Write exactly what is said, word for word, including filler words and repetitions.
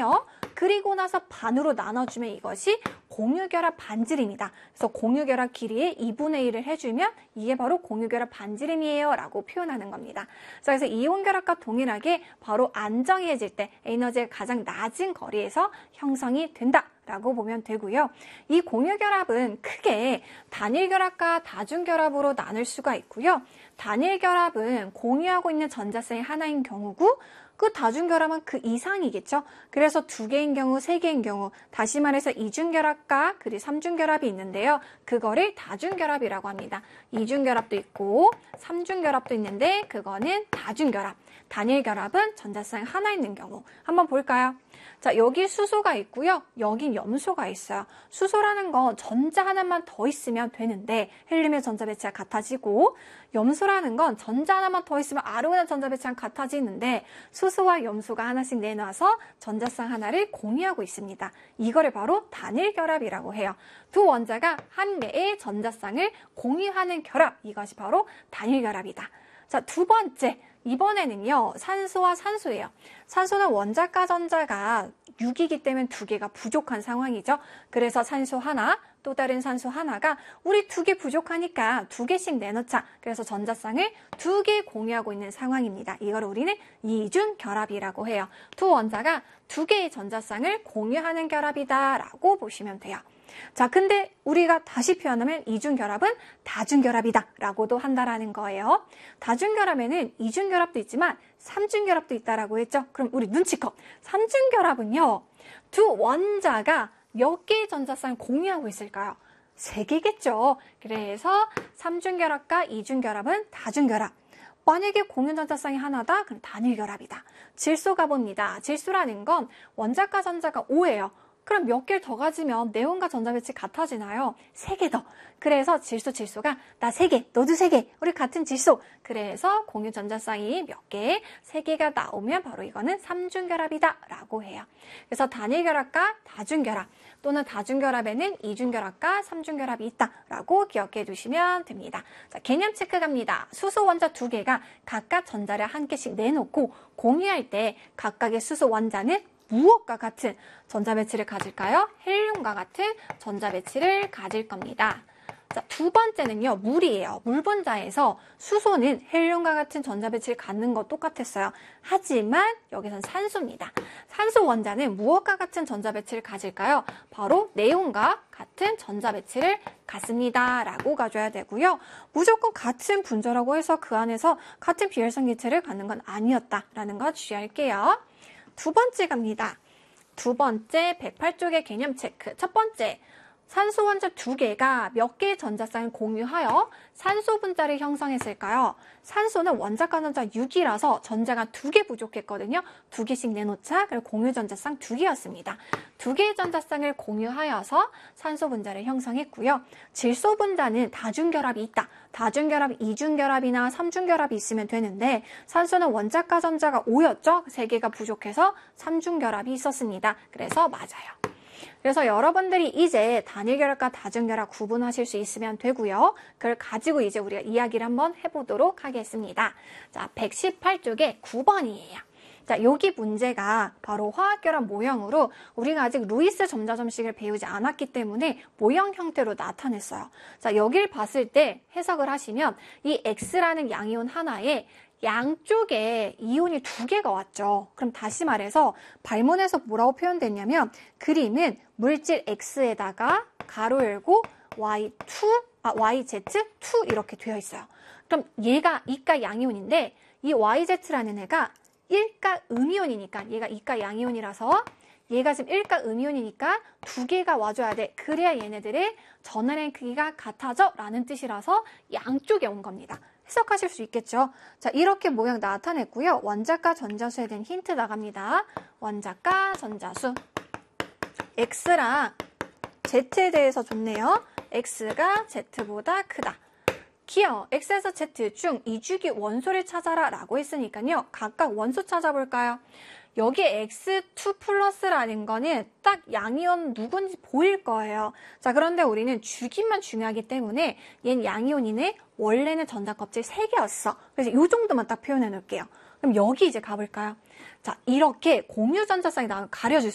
해요. 그리고 나서 반으로 나눠주면 이것이 공유결합 반지름이다. 그래서 공유결합 길이의 이분의 일을 해주면 이게 바로 공유결합 반지름이에요 라고 표현하는 겁니다. 자, 그래서 이온결합과 동일하게 바로 안정해질 때 에너지가 가장 낮은 거리에서 형성이 된다 라고 보면 되고요. 이 공유결합은 크게 단일결합과 다중결합으로 나눌 수가 있고요. 단일결합은 공유하고 있는 전자쌍이 하나인 경우고 그 다중결합은 그 이상이겠죠. 그래서 두 개인 경우, 세 개인 경우, 다시 말해서 이중결합과 그리고 삼중결합이 있는데요. 그거를 다중결합이라고 합니다. 이중결합도 있고 삼중결합도 있는데 그거는 다중결합. 단일결합은 전자쌍 하나 있는 경우. 한번 볼까요? 자, 여기 수소가 있고요. 여긴 염소가 있어요. 수소라는 건 전자 하나만 더 있으면 되는데 헬륨의 전자 배치가 같아지고, 염소라는 건 전자 하나만 더 있으면 아르곤의 전자 배치가 같아지는데 수소와 염소가 하나씩 내놔서 전자쌍 하나를 공유하고 있습니다. 이거를 바로 단일결합이라고 해요. 두 원자가 한 개의 전자쌍을 공유하는 결합, 이것이 바로 단일결합이다. 자, 두 번째. 이번에는요, 산소와 산소예요. 산소는 원자과 전자가 육이기 때문에 두 개가 부족한 상황이죠. 그래서 산소 하나, 또 다른 산소 하나가 우리 두 개 부족하니까 두 개씩 내놓자. 그래서 전자쌍을 두 개 공유하고 있는 상황입니다. 이걸 우리는 이중결합이라고 해요. 두 원자가 두 개의 전자쌍을 공유하는 결합이다라고 보시면 돼요. 자, 근데 우리가 다시 표현하면 이중결합은 다중결합이다 라고도 한다라는 거예요. 다중결합에는 이중결합도 있지만 삼중결합도 있다라고 했죠. 그럼 우리 눈치껏 삼중결합은요, 두 원자가 몇 개의 전자쌍을 공유하고 있을까요? 세 개겠죠. 그래서 삼중결합과 이중결합은 다중결합. 만약에 공유 전자쌍이 하나다? 그럼 단일결합이다. 질소 가봅니다. 질소라는 건 원자과 전자가 오예요. 그럼 몇 개를 더 가지면 네온과 전자 배치 같아지나요? 세 개 더. 그래서 질소, 질소가 나 세 개, 너도 세 개, 우리 같은 질소. 그래서 공유 전자쌍이 몇 개, 세 개가 나오면 바로 이거는 삼중결합이다 라고 해요. 그래서 단일결합과 다중결합 또는 다중결합에는 이중결합과 삼중결합이 있다 라고 기억해 두시면 됩니다. 자, 개념 체크 갑니다. 수소 원자 두 개가 각각 전자를 한 개씩 내놓고 공유할 때 각각의 수소 원자는 무엇과 같은 전자 배치를 가질까요? 헬륨과 같은 전자 배치를 가질 겁니다. 자, 두 번째는요, 물이에요. 물 분자에서 수소는 헬륨과 같은 전자 배치를 갖는 것 똑같았어요. 하지만 여기선 산소입니다. 산소 원자는 무엇과 같은 전자 배치를 가질까요? 바로 네온과 같은 전자 배치를 갖습니다 라고 가져야 되고요. 무조건 같은 분자라고 해서 그 안에서 같은 비활성 기체를 갖는 건 아니었다라는 거 주의할게요. 두 번째 갑니다. 두 번째 백팔 쪽의 개념 체크. 첫 번째, 산소 원자 두 개가 몇 개의 전자쌍을 공유하여 산소 분자를 형성했을까요? 산소는 원자과 전자 육이라서 전자가 두 개 부족했거든요. 두 개씩 내놓자. 그리고 공유 전자쌍 두 개였습니다. 두 개의 전자쌍을 공유하여서 산소 분자를 형성했고요. 질소 분자는 다중결합이 있다. 다중결합, 이중결합이나 삼중결합이 있으면 되는데 산소는 원자과 전자가 오였죠. 세 개가 부족해서 삼중결합이 있었습니다. 그래서 맞아요. 그래서 여러분들이 이제 단일결합과 다중결합 구분하실 수 있으면 되고요. 그걸 가지고 이제 우리가 이야기를 한번 해보도록 하겠습니다. 자, 백십팔 쪽에 구 번이에요. 자, 여기 문제가 바로 화학결합 모형으로 우리가 아직 루이스 점자점식을 배우지 않았기 때문에 모형 형태로 나타냈어요. 자, 여기를 봤을 때 해석을 하시면 이 X라는 양이온 하나에 양쪽에 이온이 두 개가 왔죠. 그럼 다시 말해서 발문에서 뭐라고 표현됐냐면 그림은 물질 X에다가 가로 열고 와이 투, 아, 와이제이 투 이렇게 되어 있어요. 그럼 얘가 이가 양이온인데 이 와이제이라는 애가 일가 음이온이니까 얘가 이가 양이온이라서 얘가 지금 일가 음이온이니까 두 개가 와줘야 돼. 그래야 얘네들의 전하량 크기가 같아져 라는 뜻이라서 양쪽에 온 겁니다. 해석하실 수 있겠죠. 자, 이렇게 모양 나타냈고요. 원자과 전자수에 대한 힌트 나갑니다. 원자과 전자수. X랑 Z에 대해서 줬네요. X가 Z보다 크다. 기어 X에서 Z 중 이주기 원소를 찾아라 라고 했으니까요. 각각 원소 찾아볼까요? 여기에 엑스 투 플러스라는 거는 딱 양이온 누군지 보일 거예요. 자, 그런데 우리는 주기만 중요하기 때문에 얘는 양이온이네. 원래는 전자 껍질 세 개였어. 그래서 이 정도만 딱 표현해 놓을게요. 그럼 여기 이제 가볼까요? 자, 이렇게 공유 전자쌍이 나오면 가려주세요.